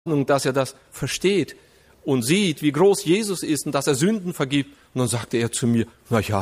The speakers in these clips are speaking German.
Und dass er das versteht und sieht, wie groß Jesus ist und dass er Sünden vergibt. Und dann sagte er zu mir,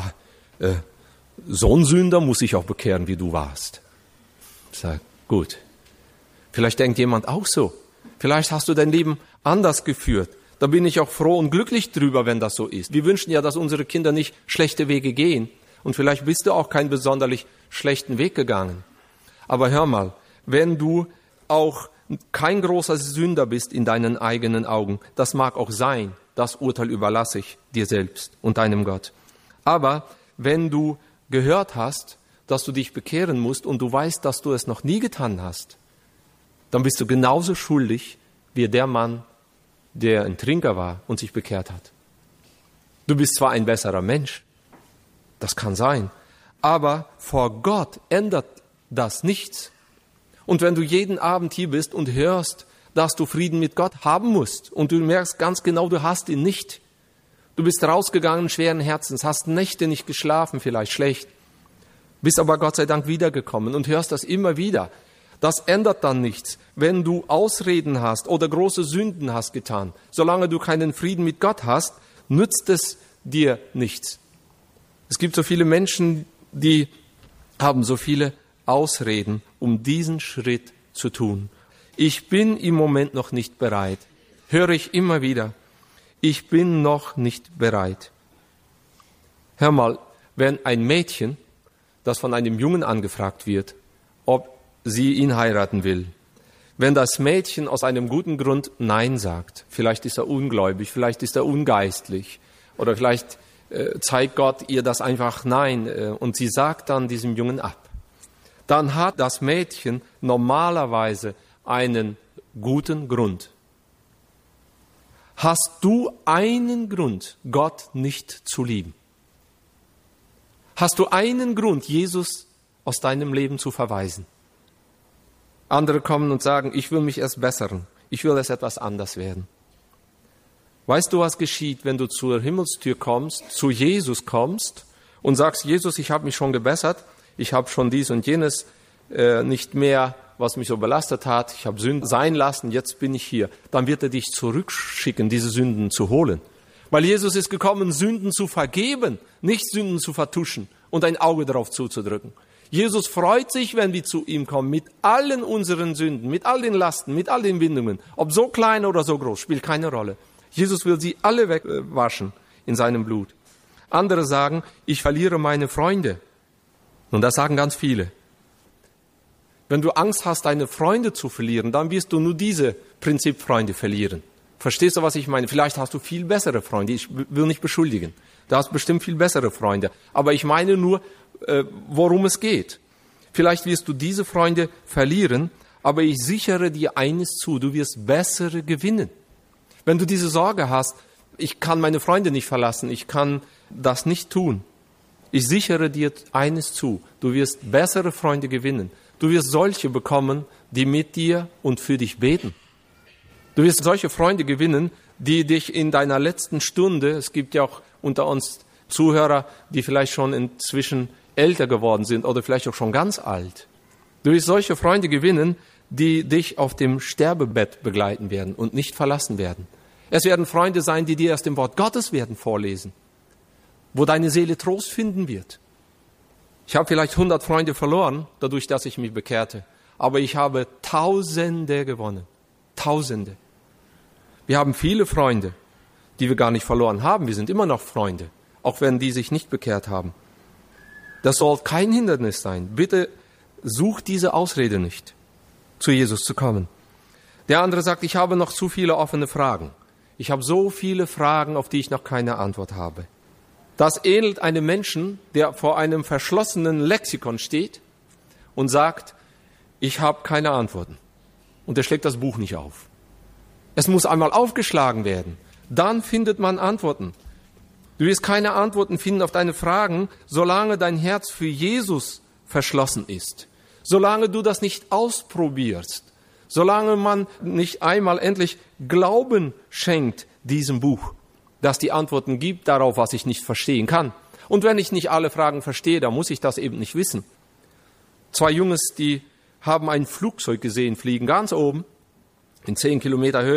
so ein Sünder muss ich auch bekehren, wie du warst. Ich sage, gut. Vielleicht denkt jemand auch so. Vielleicht hast du dein Leben anders geführt. Da bin ich auch froh und glücklich drüber, wenn das so ist. Wir wünschen ja, dass unsere Kinder nicht schlechte Wege gehen. Und vielleicht bist du auch keinen besonders schlechten Weg gegangen. Aber hör mal, wenn du auch kein großer Sünder bist in deinen eigenen Augen, das mag auch sein, das Urteil überlasse ich dir selbst und deinem Gott. Aber wenn du gehört hast, dass du dich bekehren musst und du weißt, dass du es noch nie getan hast, dann bist du genauso schuldig wie der Mann, der ein Trinker war und sich bekehrt hat. Du bist zwar ein besserer Mensch, das kann sein, aber vor Gott ändert das nichts. Und wenn du jeden Abend hier bist und hörst, dass du Frieden mit Gott haben musst und du merkst ganz genau, du hast ihn nicht. Du bist rausgegangen schweren Herzens, hast Nächte nicht geschlafen, vielleicht schlecht, bist aber Gott sei Dank wiedergekommen und hörst das immer wieder. Das ändert dann nichts, wenn du Ausreden hast oder große Sünden hast getan. Solange du keinen Frieden mit Gott hast, nützt es dir nichts. Es gibt so viele Menschen, die haben so viele Ausreden, um diesen Schritt zu tun. Ich bin im Moment noch nicht bereit. Höre ich immer wieder. Ich bin noch nicht bereit. Hör mal, wenn ein Mädchen, das von einem Jungen angefragt wird, ob sie ihn heiraten will, wenn das Mädchen aus einem guten Grund Nein sagt, vielleicht ist er ungläubig, vielleicht ist er ungeistlich oder vielleicht zeigt Gott ihr das einfach Nein und sie sagt dann diesem Jungen ab, dann hat das Mädchen normalerweise einen guten Grund. Hast du einen Grund, Gott nicht zu lieben? Hast du einen Grund, Jesus aus deinem Leben zu verweisen? Andere kommen und sagen, ich will mich erst bessern, ich will es etwas anders werden. Weißt du, was geschieht, wenn du zur Himmelstür kommst, zu Jesus kommst und sagst, Jesus, ich habe mich schon gebessert, ich habe schon dies und jenes nicht mehr, was mich so belastet hat, ich habe Sünden sein lassen, jetzt bin ich hier. Dann wird er dich zurückschicken, diese Sünden zu holen. Weil Jesus ist gekommen, Sünden zu vergeben, nicht Sünden zu vertuschen und ein Auge darauf zuzudrücken. Jesus freut sich, wenn wir zu ihm kommen, mit allen unseren Sünden, mit all den Lasten, mit all den Bindungen. Ob so klein oder so groß, spielt keine Rolle. Jesus will sie alle wegwaschen in seinem Blut. Andere sagen, ich verliere meine Freunde. Und das sagen ganz viele. Wenn du Angst hast, deine Freunde zu verlieren, dann wirst du nur diese Prinzipfreunde verlieren. Verstehst du, was ich meine? Vielleicht hast du viel bessere Freunde. Ich will nicht beschuldigen. Du hast bestimmt viel bessere Freunde. Aber ich meine nur, worum es geht. Vielleicht wirst du diese Freunde verlieren, aber ich sichere dir eines zu, du wirst bessere gewinnen. Wenn du diese Sorge hast, ich kann meine Freunde nicht verlassen, ich kann das nicht tun. Ich sichere dir eines zu, du wirst bessere Freunde gewinnen. Du wirst solche bekommen, die mit dir und für dich beten. Du wirst solche Freunde gewinnen, die dich in deiner letzten Stunde, es gibt ja auch unter uns Zuhörer, die vielleicht schon inzwischen älter geworden sind oder vielleicht auch schon ganz alt. Du wirst solche Freunde gewinnen, die dich auf dem Sterbebett begleiten werden und nicht verlassen werden. Es werden Freunde sein, die dir aus dem Wort Gottes werden vorlesen, wo deine Seele Trost finden wird. Ich habe vielleicht 100 Freunde verloren, dadurch, dass ich mich bekehrte. Aber ich habe Tausende gewonnen. Tausende. Wir haben viele Freunde, die wir gar nicht verloren haben. Wir sind immer noch Freunde, auch wenn die sich nicht bekehrt haben. Das soll kein Hindernis sein. Bitte such diese Ausrede nicht, zu Jesus zu kommen. Der andere sagt, ich habe noch zu viele offene Fragen. Ich habe so viele Fragen, auf die ich noch keine Antwort habe. Das ähnelt einem Menschen, der vor einem verschlossenen Lexikon steht und sagt, ich habe keine Antworten. Und er schlägt das Buch nicht auf. Es muss einmal aufgeschlagen werden. Dann findet man Antworten. Du wirst keine Antworten finden auf deine Fragen, solange dein Herz für Jesus verschlossen ist. Solange du das nicht ausprobierst. Solange man nicht einmal endlich Glauben schenkt diesem Buch, das die Antworten gibt darauf, was ich nicht verstehen kann. Und wenn ich nicht alle Fragen verstehe, dann muss ich das eben nicht wissen. 2 Jungs, die haben ein Flugzeug gesehen, fliegen ganz oben. in 10 Kilometer Höhe